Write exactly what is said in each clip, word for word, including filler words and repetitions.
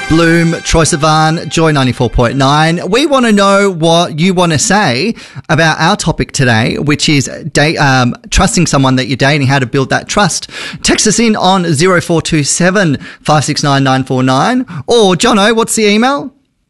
Bloom, Troye Sivan, Joy ninety-four point nine. We want to know what you want to say about our topic today, which is date, um, trusting someone that you're dating, how to build that trust. Text us in on zero four two seven, five six nine, nine four nine. Or, Jono, what's the email?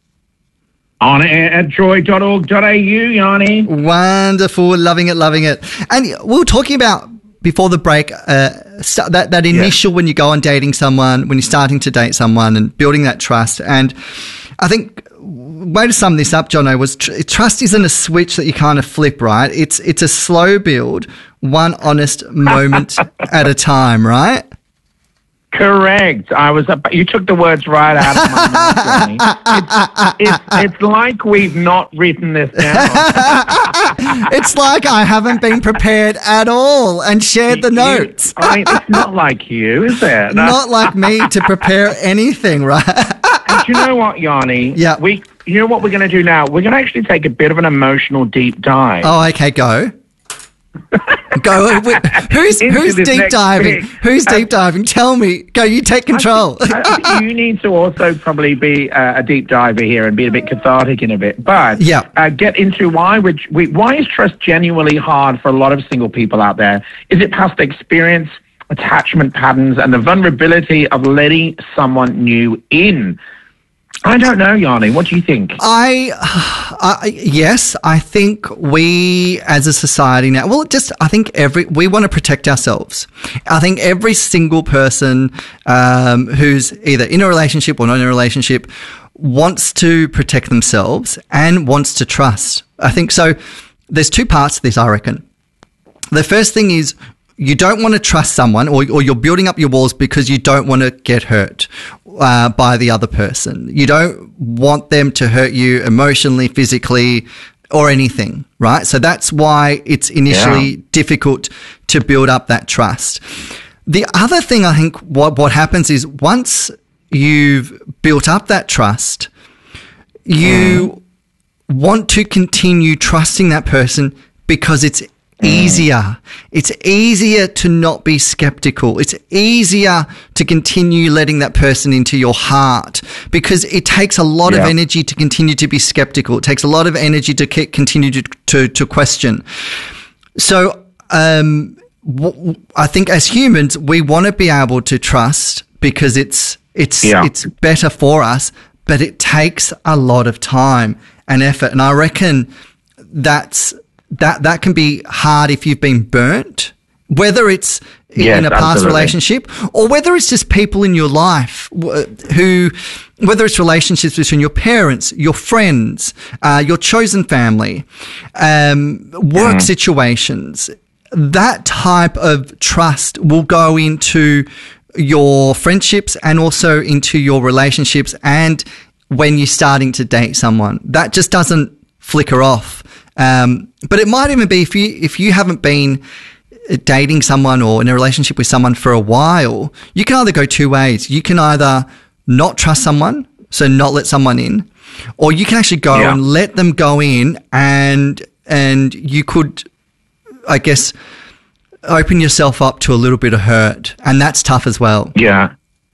On air at joy dot org dot a u, Yanni. Wonderful. Loving it, loving it. And we were talking about before the break, uh, st- that, that initial yeah. when you go on dating someone, when you're starting to date someone and building that trust. And I think way to sum this up, Jono, was tr- trust isn't a switch that you kind of flip, right? It's it's a slow build, one honest moment at a time, right? Correct. I was. Up, you took the words right out of my mouth, Johnny. It's, it's, it's like we've not written this down. It's like I haven't been prepared at all and shared the notes. You, I mean, it's not like you, is it? No. Not like me to prepare anything, right? And you know what, Yanni? Yeah. We. You know what we're going to do now? We're going to actually take a bit of an emotional deep dive. Oh, okay, go. Go. Who's who's deep diving? Bit. Who's deep diving? Tell me. Go. You take control. I think, I think you need to also probably be uh, a deep diver here and be a bit cathartic in a bit. But yeah. uh, get into why which we, why is trust genuinely hard for a lot of single people out there? Is it past experience, attachment patterns, and the vulnerability of letting someone new in? I don't know, Yanni. What do you think? I, I, yes, I think we as a society now, well, just, I think every, we want to protect ourselves. I think every single person um, who's either in a relationship or not in a relationship wants to protect themselves and wants to trust. I think so. There's two parts to this, I reckon. The first thing is, you don't want to trust someone or, or you're building up your walls because you don't want to get hurt uh, by the other person. You don't want them to hurt you emotionally, physically, or anything, right? So that's why it's initially yeah. difficult to build up that trust. The other thing I think what, what happens is once you've built up that trust, you mm. want to continue trusting that person because it's easier. It's easier to not be skeptical. It's easier to continue letting that person into your heart because it takes a lot yeah. of energy to continue to be skeptical. It takes a lot of energy to k- continue to, to, to question. So, um, w- I think as humans, we want to be able to trust because it's, it's, yeah. it's better for us, but it takes a lot of time and effort. And I reckon that's, That that can be hard if you've been burnt, whether it's yes, in a past absolutely. relationship or whether it's just people in your life who, whether it's relationships between your parents, your friends, uh, your chosen family, um, work mm. situations. That type of trust will go into your friendships and also into your relationships and when you're starting to date someone. That just doesn't flicker off. Um, but it might even be if you if you haven't been dating someone or in a relationship with someone for a while, you can either go two ways. You can either not trust someone, so not let someone in, or you can actually go yeah. and let them go in and and you could, I guess, open yourself up to a little bit of hurt, and that's tough as well. Yeah.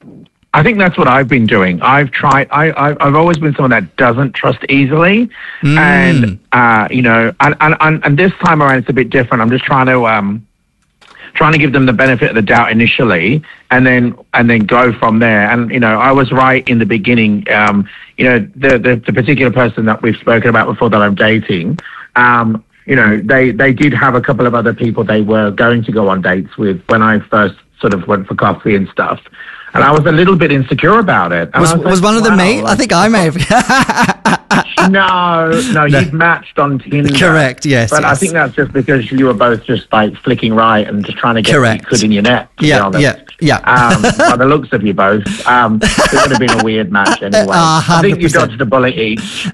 I think that's what I've been doing. I've tried, I, I, I've always been someone that doesn't trust easily. Mm. And, uh, you know, and, and, and this time around it's a bit different. I'm just trying to, um, trying to give them the benefit of the doubt initially and then, and then go from there. And, you know, I was right in the beginning. Um, you know, the, the, the particular person that we've spoken about before that I'm dating, um, you know, they, they did have a couple of other people they were going to go on dates with when I first sort of went for coffee and stuff. And I was a little bit insecure about it. And was, I was, was like, one of wow, them me? like, I think I may have. no, no, no, you'd matched on Tinder. Correct, yes. But yes. I think that's just because you were both just like flicking right and just trying to get Correct. what you could in your net. Yeah, yeah, yeah. Um, by the looks of you both, um, it would have been a weird match anyway. Uh, I think you dodged a bullet each.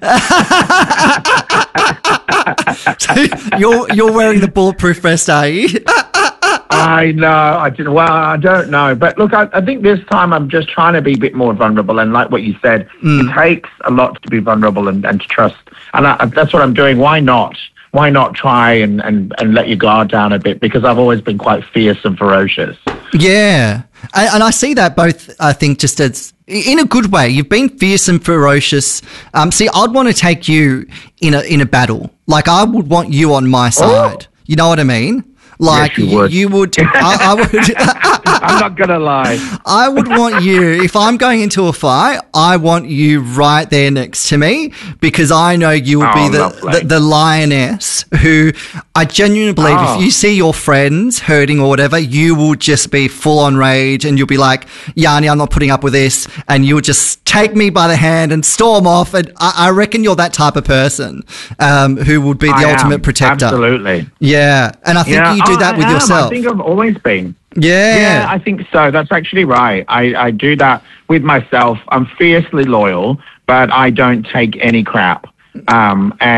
So you're, you're wearing the bulletproof vest, are you? I know. I didn't. Well, I don't know. But look, I, I think this time I'm just trying to be a bit more vulnerable. And like what you said, mm. it takes a lot to be vulnerable and, and to trust. And I, that's what I'm doing. Why not? Why not try and, and, and let your guard down a bit? Because I've always been quite fierce and ferocious. Yeah. And, and I see that both, I think, just as in a good way. You've been fierce and ferocious. Um, see, I'd want to take you in a in a battle. Like I would want you on my side. Oh. You know what I mean? Like yes, you, would. you would, I, I would. I'm not gonna lie. I would want you, if I'm going into a fight, I want you right there next to me because I know you will oh, be the, the the lioness who I genuinely believe oh. if you see your friends hurting or whatever, you will just be full on rage and you'll be like, Yanni, I'm not putting up with this, and you'll just take me by the hand and storm off. And I, I reckon you're that type of person um, who would be the I ultimate am. protector. Absolutely. Yeah, and I think yeah. you do oh, that I with am. yourself. I think I've always been. Yeah. Yeah, I think so. That's actually right. I, I do that with myself. I'm fiercely loyal, but I don't take any crap. Um, and